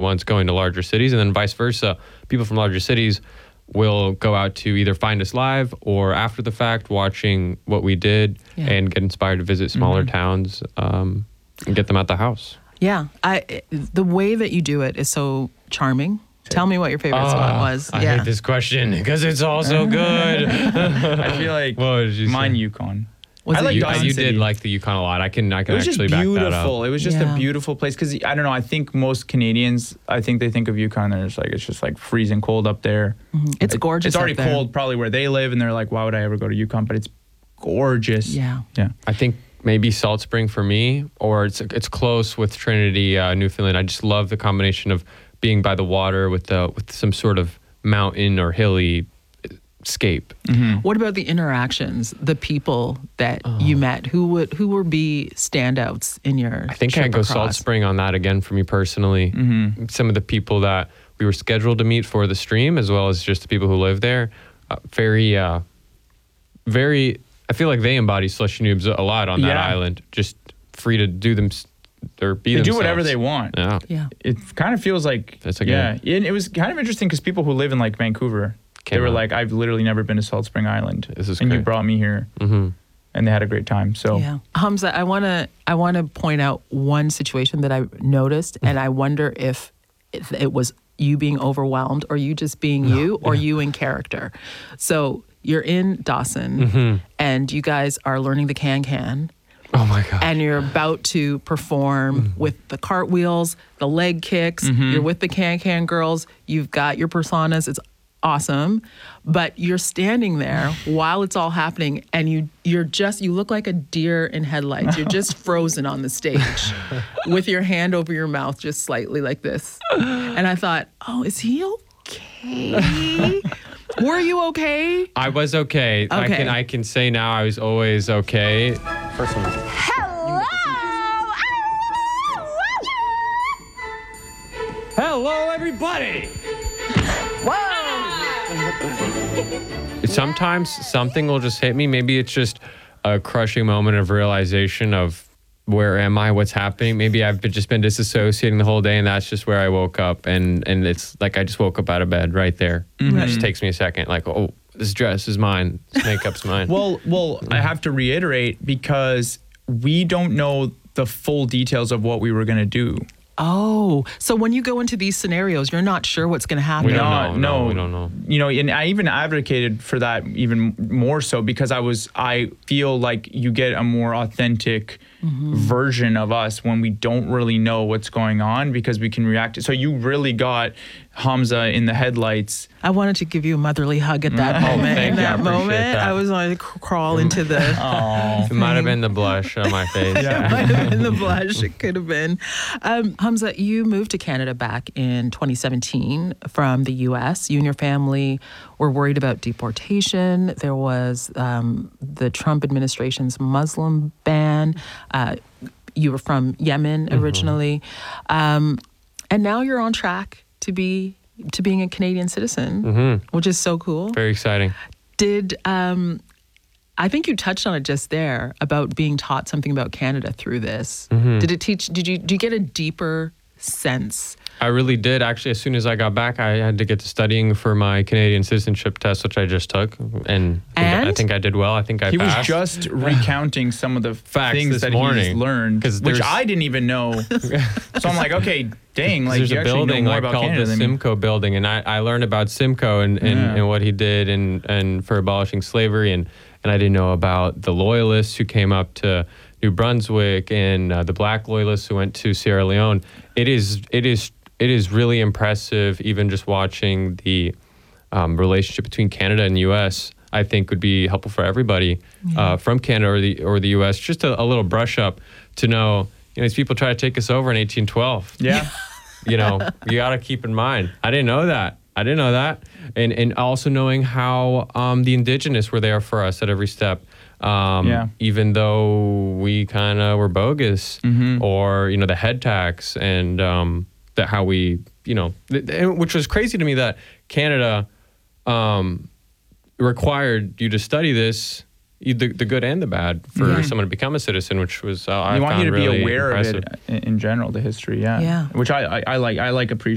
ones going to larger cities, and then vice versa. People from larger cities will go out to either find us live or after the fact watching what we did and get inspired to visit smaller towns and get them at the house. Yeah. The way that you do it is so charming. Tell me what your favorite spot was. I hate this question because it's all so good. I feel like mine Yukon. Was I it like Yukon? Dawson You City. did like the Yukon a lot. I can It was just actually back that beautiful. up. It was just a Yeah. beautiful place because I don't know. I think most Canadians, I think they think of Yukon and it's just like freezing cold up there. It's gorgeous. It's already up there. cold probably where they live, and they're like, why would I ever go to Yukon? But it's gorgeous. Yeah. Yeah. I think maybe Salt Spring for me, or it's close with Trinity, Newfoundland. I just love the combination of being by the water with some sort of mountain or hilly scape. What about the interactions, the people that you met? Who would be standouts in your I think trip I'd go across? Salt Spring on that again for me personally. Some of the people that we were scheduled to meet for the stream, as well as just the people who live there, very, I feel like they embody Slushy Noobs a lot on that Yeah. island. Just free to do them or be They themselves. do whatever they want. Yeah. Yeah. It kind of feels like, That's a and it was kind of interesting because people who live in like Vancouver, they were out. like, I've literally never been to Salt Spring Island. This is and you great. brought me here. And they had a great time. So Yeah. Hamza, I want to point out one situation that I noticed, and I wonder if it was you being overwhelmed or you just being you or you in character. So you're in Dawson and you guys are learning the can-can. Oh my God. And you're about to perform with the cartwheels, the leg kicks. You're with the can-can girls. You've got your personas. It's awesome. But you're standing there while it's all happening, and you look like a deer in headlights. You're just frozen on the stage with your hand over your mouth, just slightly like this. And I thought, oh, is he okay? Were you okay? I was okay. Okay. I can say now I was always okay. First one. Hello, everybody. Sometimes something will just hit me. Maybe it's just a crushing moment of realization of where am I, what's happening. Maybe I've just been disassociating the whole day, and that's just where I woke up. And it's like I just woke up out of bed right there. It just takes me a second. Like, oh, this dress is mine. This makeup's mine. Well, I have to reiterate because we don't know the full details of what we were going to do. Oh, so when you go into these scenarios, you're not sure what's going to happen. We don't know. No, we don't know. You know, and I even advocated for that even more so because I feel like you get a more authentic version of us when we don't really know what's going on because we can react. So you really got Hamza in the headlights. I wanted to give you a motherly hug at that moment. thank In you. I that appreciate moment, that. I was going to crawl into the. It might have been the blush on my face. It might have been the blush. It could have been. Hamza, you moved to Canada back in 2017 from the U.S. You and your family were worried about deportation. There was the Trump administration's Muslim ban. You were from Yemen originally. And now you're on track to being a Canadian citizen, which is so cool. Very exciting. I think you touched on it just there about being taught something about Canada through this. Did you get a deeper sense? I really did. Actually, as soon as I got back, I had to get to studying for my Canadian citizenship test, which I just took. And I think I did well. I think I He was passed. just recounting some of the Facts things this that morning, he's learned, 'cause which there's- I didn't even know. So I'm like, okay, dang, like There's you a actually know building more like about called Canada the than me. Simcoe building, and I learned about Simcoe and what he did and for abolishing slavery, and I didn't know about the loyalists who came up to New Brunswick and the black loyalists who went to Sierra Leone. It is really impressive, even just watching the relationship between Canada and the U.S. I think would be helpful for everybody from Canada or the U.S. Just a little brush up to know, these people try to take us over in 1812. Yeah. You got to keep in mind. I didn't know that. And also knowing how the indigenous were there for us at every step. Even though we kind of were bogus or, the head tax and that how we, which was crazy to me that Canada required you to study this, the good and the bad, for someone to become a citizen, which was I want found you to really be aware impressive. of it in general, the history, Yeah. which I like appreciate.